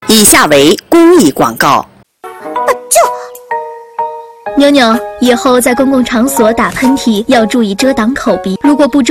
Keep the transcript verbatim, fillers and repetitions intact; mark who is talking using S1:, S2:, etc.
S1: 以下为公益广告。
S2: 妞妞，以后在公共场所打喷嚏要注意遮挡口鼻，如果不